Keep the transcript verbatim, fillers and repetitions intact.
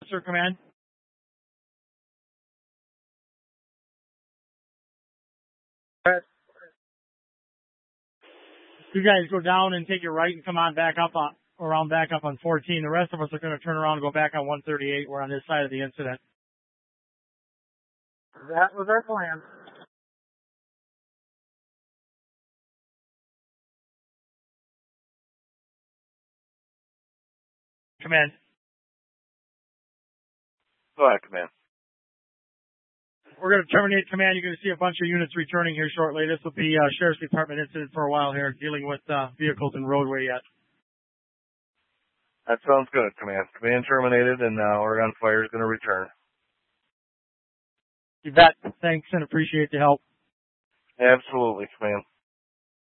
Sir, command. You guys go down and take your right and come on back up on, around back up on fourteen. The rest of us are going to turn around and go back on one thirty-eight. We're on this side of the incident. That was our plan. Command. Go ahead, command. We're going to terminate command. You're going to see a bunch of units returning here shortly. This will be a Sheriff's Department incident for a while here, dealing with uh, vehicles and roadway yet. That sounds good, command. Command terminated, and uh, Oregon Fire is going to return. You bet. Thanks and appreciate the help. Absolutely, command.